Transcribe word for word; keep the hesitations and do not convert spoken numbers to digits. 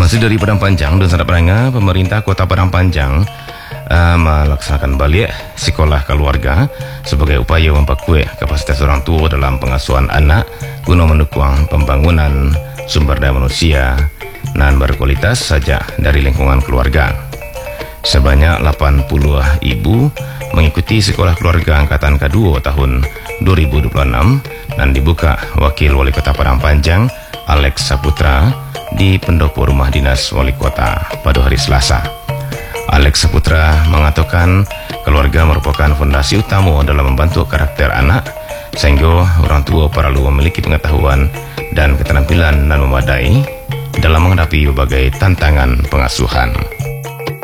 Masih dari Padang Panjang dan Sanak Peranga, pemerintah Kota Padang Panjang uh, melaksanakan balik sekolah keluarga sebagai upaya memperkuat kapasitas orang tua dalam pengasuhan anak guna mendukung pembangunan sumber daya manusia dan berkualitas saja dari lingkungan keluarga. Sebanyak delapan puluh ibu mengikuti sekolah keluarga angkatan kedua tahun dua ribu dua puluh enam dan dibuka Wakil Wali Kota Padang Panjang Alex Saputra di pendopo rumah dinas Wali Kota pada hari Selasa. Alex Saputra mengatakan keluarga merupakan fondasi utama dalam membentuk karakter anak, sehingga orang tua perlu memiliki pengetahuan dan keterampilan dan memadai dalam menghadapi berbagai tantangan pengasuhan.